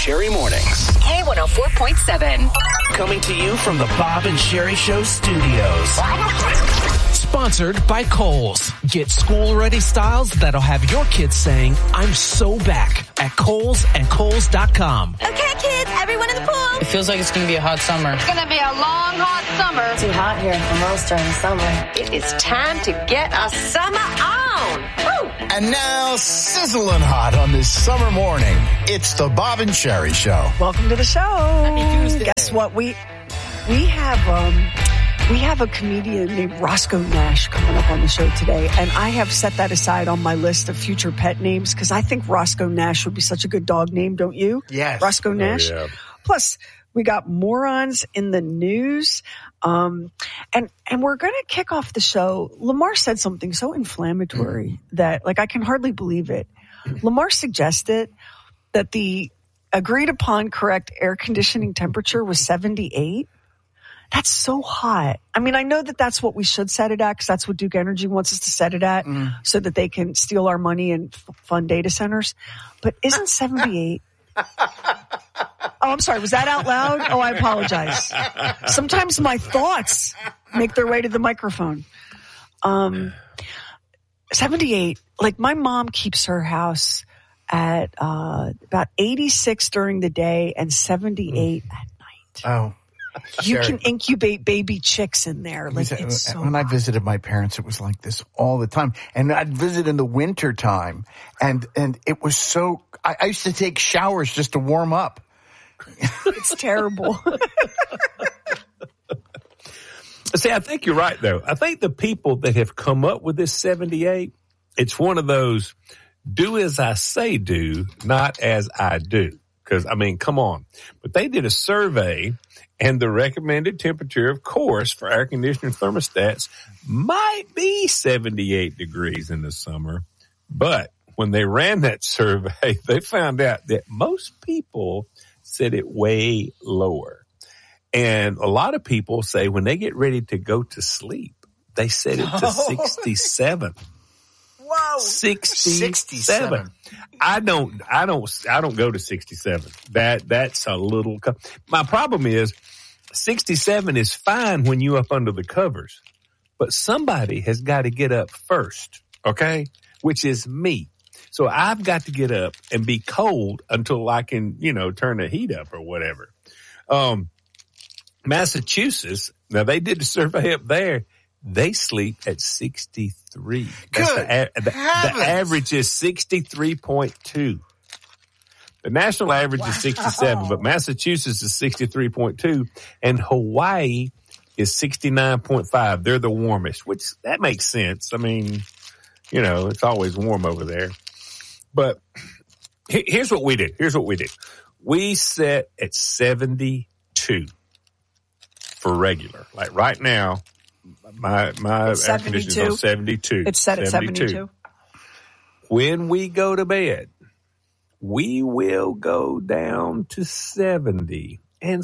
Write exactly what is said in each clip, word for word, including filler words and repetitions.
Sherry Mornings. K one oh four point seven. Coming to you from the Bob and Sherry Show studios. Sponsored by Kohl's. Get school-ready styles that'll have your kids saying, I'm so back at Kohl's and Kohl's dot com. Okay, kids, everyone in the pool. It feels like it's going to be a hot summer. It's going to be a long, hot summer. Too hot here for most during the summer. It is time to get a summer on. Woo! And now, sizzling hot on this summer morning, it's the Bob and Sherry Show. Welcome to the show. Happy Tuesday. Guess what? We we have um we have a comedian named Roscoe Nash coming up on the show today, and I have set that aside on my list of future pet names because I think Roscoe Nash would be such a good dog name, don't you? Yes. Roscoe Nash. Oh, yeah. Plus, we got morons in the news. Um, and, and we're going to kick off the show. Lamar said something so inflammatory that, like, I can hardly believe it. Lamar suggested that the agreed upon correct air conditioning temperature was seventy-eight. That's so hot. I mean, I know that that's what we should set it at because that's what Duke Energy wants us to set it at mm. so that they can steal our money and f- fund data centers. But isn't seventy-eight... Oh, I'm sorry. Was that out loud? Oh, I apologize. Sometimes my thoughts make their way to the microphone. Um, seventy-eight. Like my mom keeps her house at uh, about eighty-six during the day and seventy-eight mm. at night. Oh. You Sherry. can incubate baby chicks in there. Like it's so when I hot. visited my parents, it was like this all the time. And I'd visit in the winter time, and and it was so. I, I used to take showers just to warm up. It's terrible. See, I think you're right, though. I think the people that have come up with this seventy-eight, it's one of those do as I say do, not as I do. Because, I mean, come on. But they did a survey, and the recommended temperature, of course, for air conditioner thermostats might be seventy-eight degrees in the summer. But when they ran that survey, they found out that most people said it way lower. And a lot of people say when they get ready to go to sleep, they set it to sixty-seven. Whoa. sixty-seven. sixty-seven. I don't, I don't, I don't go to sixty-seven. That, that's a little, co- my problem is sixty-seven is fine when you up under the covers, but somebody has got to get up first. Okay. Which is me. So I've got to get up and be cold until I can, you know, turn the heat up or whatever. Um, Massachusetts, now they did the survey up there. They sleep at sixty-three. That's Good the, the, the average is sixty-three point two. The national average wow. is sixty-seven, but Massachusetts is sixty-three point two, and Hawaii is sixty-nine point five. They're the warmest, which that makes sense. I mean, you know, it's always warm over there. But here's what we did. Here's what we did. We set at seventy-two for regular. Like right now, my my air conditioner's on seventy-two. It's set at seventy-two. seventy-two. When we go to bed, we will go down to seventy. And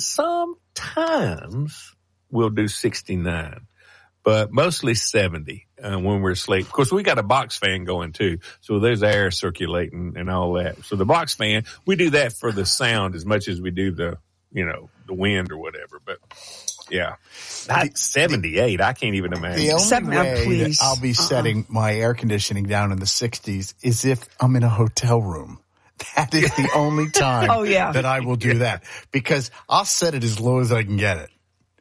sometimes we'll do sixty-nine. But mostly seventy uh, when we're asleep. Of course, we got a box fan going too, so there's air circulating and all that. So the box fan, we do that for the sound as much as we do the, you know, the wind or whatever. But yeah, not seventy-eight. I can't even imagine. The only Seven, way please. that I'll be uh-uh. setting my air conditioning down in the sixties is if I'm in a hotel room. That is the only time oh, yeah. that I will do yeah. that because I'll set it as low as I can get it.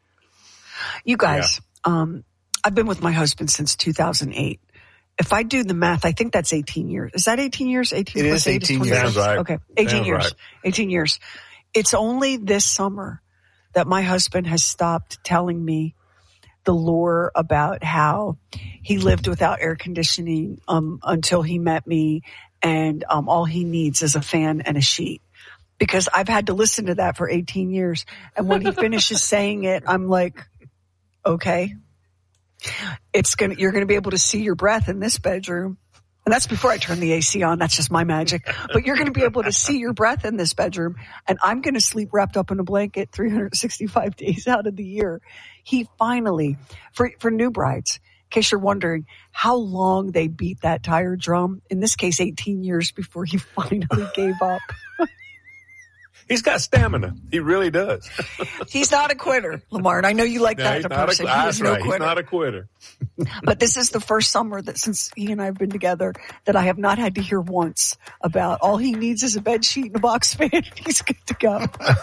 You guys, yeah. um, I've been with my husband since two thousand eight. If I do the math, I think that's eighteen years. Is that eighteen years? eighteen it plus is eight eighteen is years. Sounds right. Okay, eighteen Sounds years. Right. eighteen years. It's only this summer that my husband has stopped telling me the lore about how he lived without air conditioning um, until he met me, and um, all he needs is a fan and a sheet. Because I've had to listen to that for eighteen years. And when he finishes saying it, I'm like, okay, it's gonna, you're going to be able to see your breath in this bedroom. And that's before I turn the A C on. That's just my magic. But you're going to be able to see your breath in this bedroom. And I'm going to sleep wrapped up in a blanket three hundred sixty-five days out of the year. He finally, for, for new brides, in case you're wondering how long they beat that tire drum, in this case, eighteen years before he finally gave up. He's got stamina. He really does. He's not a quitter, Lamar, and I know you like No, that he's in a not person. a, He that's is no right. He's quitter. not a quitter. But this is the first summer that since he and I have been together that I have not had to hear once about all he needs is a bed sheet and a box fan. He's good to go.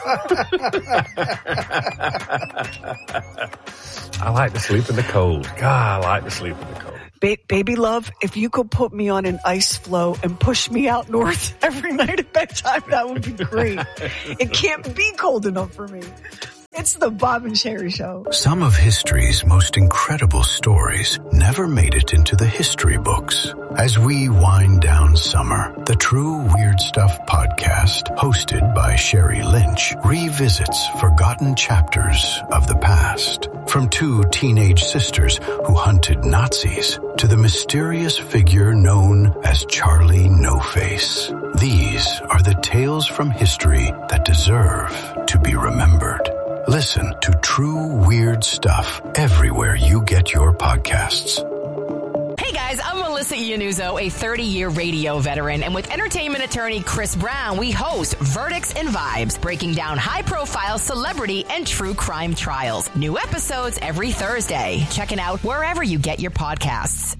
I like to sleep in the cold. God, I like to sleep in the cold. Ba- baby love, if you could put me on an ice floe and push me out north every night at bedtime, that would be great. It can't be cold enough for me. It's the Bob and Sherry Show. Some of history's most incredible stories never made it into the history books. As we wind down summer, the True Weird Stuff podcast, hosted by Sherry Lynch, revisits forgotten chapters of the past. From two teenage sisters who hunted Nazis to the mysterious figure known as Charlie No-Face. These are the tales from history that deserve to be remembered. Listen to True Weird Stuff everywhere you get your podcasts. Hey guys, I'm Melissa Iannuzzo, a thirty-year radio veteran, and with entertainment attorney Chris Brown, we host Verdicts and Vibes, breaking down high-profile celebrity and true crime trials. New episodes every Thursday. Check it out wherever you get your podcasts.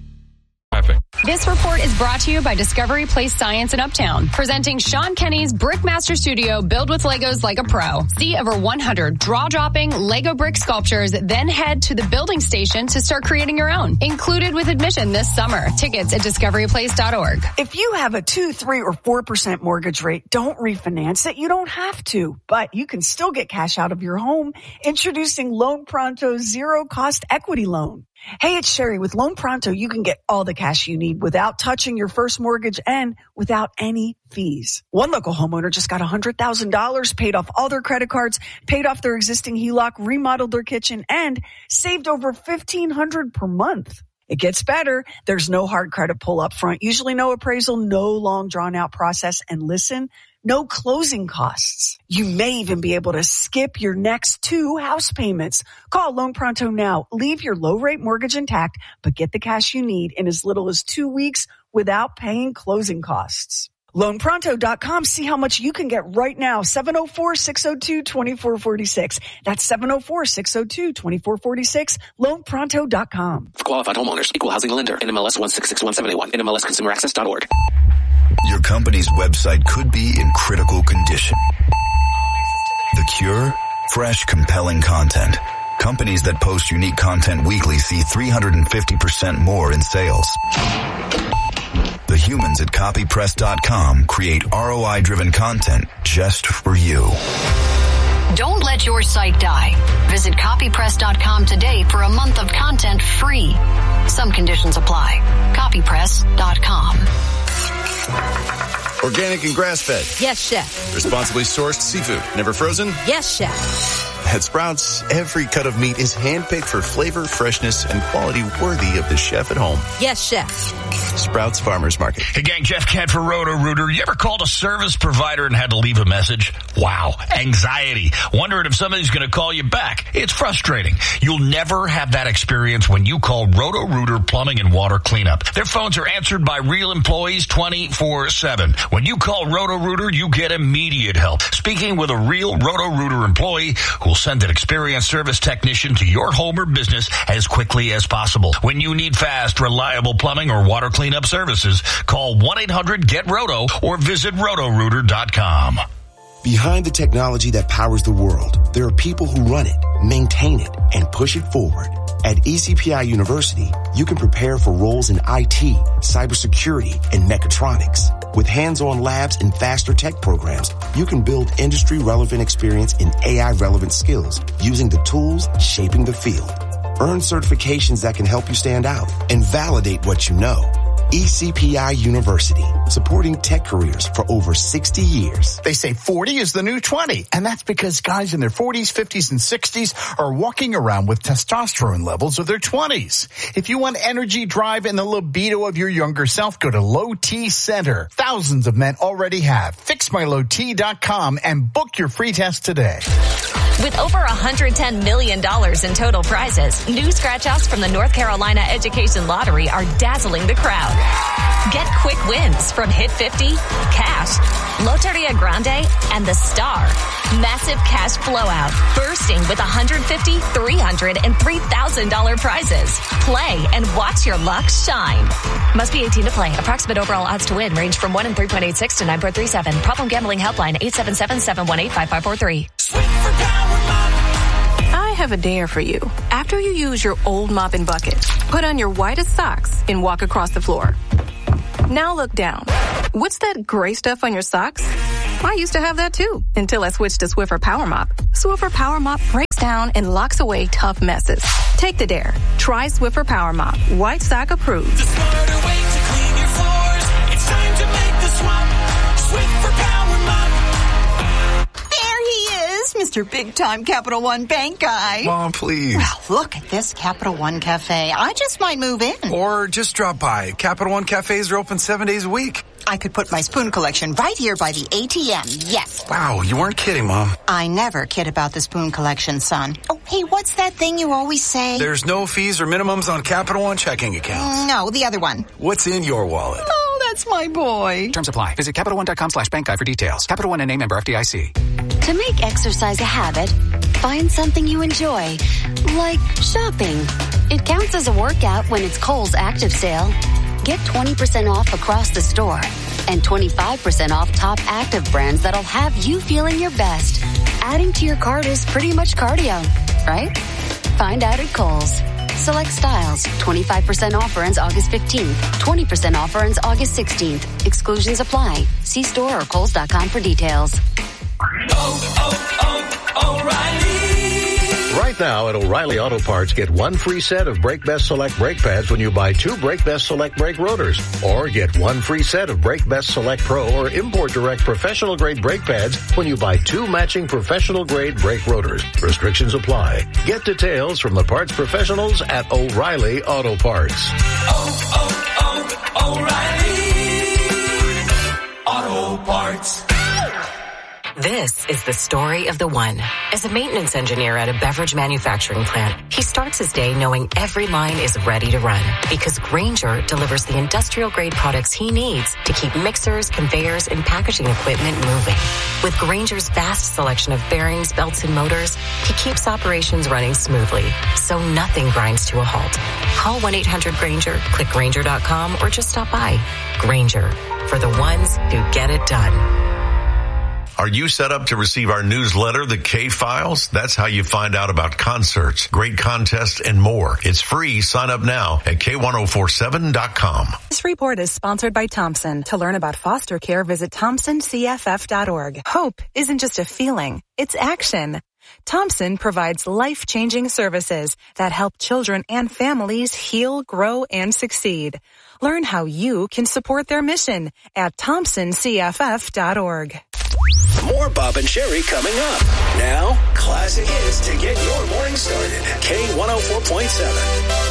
This report is brought to you by Discovery Place Science in Uptown, presenting Sean Kenny's Brickmaster Studio Build with Legos like a pro. See over one hundred draw-dropping Lego brick sculptures, then head to the building station to start creating your own. Included with admission this summer. Tickets at discovery place dot org. If you have a two, three, or four percent mortgage rate, don't refinance it. You don't have to, but you can still get cash out of your home. Introducing Loan Pronto's zero-cost equity loan. Hey, it's Sherry. With Loan Pronto, you can get all the cash you need without touching your first mortgage and without any fees. One local homeowner just got one hundred thousand dollars, paid off all their credit cards, paid off their existing H E L O C, remodeled their kitchen, and saved over fifteen hundred dollars per month. It gets better. There's no hard credit pull up front, usually no appraisal, no long drawn out process, and listen, no closing costs. You may even be able to skip your next two house payments. Call Loan Pronto now. Leave your low rate mortgage intact, but get the cash you need in as little as two weeks without paying closing costs. loan pronto dot com. See how much you can get right now. seven oh four, six oh two, two four four six. That's seven oh four, six oh two, two four four six. loan pronto dot com. For qualified homeowners, equal housing lender, N M L S one six six one seven one, N M L S consumer access dot org. Your company's website could be in critical condition. The cure? Fresh, compelling content. Companies that post unique content weekly see three hundred fifty percent more in sales. The humans at copy press dot com create R O I-driven content just for you. Don't let your site die. Visit copy press dot com today for a month of content free. Some conditions apply. copy press dot com. Organic and grass-fed. Yes, chef. Responsibly sourced seafood. Never frozen? Yes, chef. At Sprouts, every cut of meat is handpicked for flavor, freshness, and quality worthy of the chef at home. Yes, chef. Sprouts Farmers Market. Hey gang, Jeff Kent for Roto-Rooter. You ever called a service provider and had to leave a message? Wow, anxiety. Wondering if somebody's going to call you back. It's frustrating. You'll never have that experience when you call Roto-Rooter Plumbing and Water Cleanup. Their phones are answered by real employees twenty-four seven. When you call Roto-Rooter, you get immediate help. Speaking with a real Roto-Rooter employee who'll send an experienced service technician to your home or business as quickly as possible. When you need fast, reliable plumbing or water cleanup services, call one eight hundred get roto or visit roto rooter dot com. Behind the technology that powers the world, there are people who run it, maintain it, and push it forward. At E C P I University, you can prepare for roles in I T, cybersecurity, and mechatronics. With hands-on labs and faster tech programs, you can build industry-relevant experience in A I-relevant skills using the tools shaping the field. Earn certifications that can help you stand out and validate what you know. E C P I University, supporting tech careers for over sixty years. They say forty is the new twenty, and that's because guys in their forties, fifties, and sixties are walking around with testosterone levels of their twenties. If you want energy, drive, and the libido of your younger self, go to Low T Center. Thousands of men already have. fix my low t dot com and book your free test today. With over one hundred ten million dollars in total prizes, new scratch-offs from the North Carolina Education Lottery are dazzling the crowd. Get quick wins from Hit fifty, Cash, Loteria Grande, and The Star. Massive cash blowout, bursting with one hundred fifty thousand dollars, three hundred dollars, and three thousand dollars prizes. Play and watch your luck shine. Must be eighteen to play. Approximate overall odds to win range from one in three point eight six to nine point three seven. Problem gambling helpline eight seven seven, seven one eight, five five four three. I have a dare for you. After you use your old mop and bucket, put on your whitest socks and walk across the floor. Now look down. What's that gray stuff on your socks? I used to have that too, until I switched to Swiffer Power Mop. Swiffer Power Mop breaks down and locks away tough messes. Take the dare. Try Swiffer Power Mop. White sock approved. The smarter way to clean your floors. It's time to make the swap. Swiffer Power Mop. There he is, Mister Big Time Capital One Bank guy. Mom, please. Well, look at this Capital One Cafe. I just might move in. Or just drop by. Capital One Cafes are open seven days a week. I could put my spoon collection right here by the A T M, yes. Wow, you weren't kidding, Mom. I never kid about the spoon collection, son. Oh, hey, what's that thing you always say? There's no fees or minimums on Capital One checking accounts. No, the other one. What's in your wallet? Oh, that's my boy. Terms apply. Visit CapitalOne.com slash bank guide for details. Capital One and a member F D I C. To make exercise a habit, find something you enjoy, like shopping. It counts as a workout when it's Kohl's Active Sale. Get twenty percent off across the store and twenty-five percent off top active brands that'll have you feeling your best. Adding to your cart is pretty much cardio, right? Find out at Kohl's. Select styles. twenty-five percent offer ends August fifteenth. twenty percent offer ends August sixteenth. Exclusions apply. See store or Kohls dot com for details. Oh, oh, oh, O'Reilly. Right now at O'Reilly Auto Parts, get one free set of Brake Best Select brake pads when you buy two Brake Best Select brake rotors. Or get one free set of Brake Best Select Pro or Import Direct professional grade brake pads when you buy two matching professional grade brake rotors. Restrictions apply. Get details from the parts professionals at O'Reilly Auto Parts. Oh, oh, oh, O'Reilly Auto Parts. This is the story of the one. As a maintenance engineer at a beverage manufacturing plant, he starts his day knowing every line is ready to run because Grainger delivers the industrial-grade products he needs to keep mixers, conveyors, and packaging equipment moving. With Grainger's vast selection of bearings, belts, and motors, he keeps operations running smoothly, so nothing grinds to a halt. Call one eight hundred Grainger, click Grainger dot com, or just stop by. Grainger, for the ones who get it done. Are you set up to receive our newsletter, The K-Files? That's how you find out about concerts, great contests, and more. It's free. Sign up now at K ten forty-seven dot com. This report is sponsored by Thompson. To learn about foster care, visit Thompson C F F dot org. Hope isn't just a feeling, it's action. Thompson provides life-changing services that help children and families heal, grow, and succeed. Learn how you can support their mission at Thompson C F F dot org. More Bob and Sherry coming up. Now, classic hits to get your morning started. K one oh four point seven.